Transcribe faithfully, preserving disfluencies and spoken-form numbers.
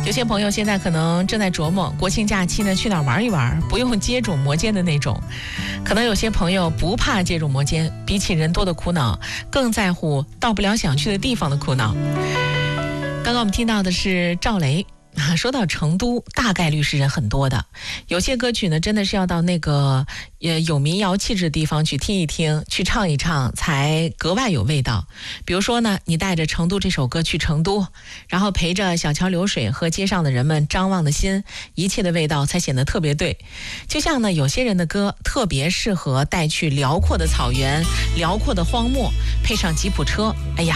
有些朋友现在可能正在琢磨国庆假期呢去哪儿玩一玩，不用接踵摩肩的那种。可能有些朋友不怕接踵摩肩，比起人多的苦恼，更在乎到不了想去的地方的苦恼。刚刚我们听到的是赵雷。说到成都，大概率是人很多的。有些歌曲呢，真的是要到那个呃有民谣气质的地方去听一听，去唱一唱，才格外有味道。比如说呢，你带着《成都》这首歌去成都，然后陪着小桥流水和街上的人们张望的心，一切的味道才显得特别对。就像呢，有些人的歌特别适合带去辽阔的草原、辽阔的荒漠，配上吉普车，哎呀，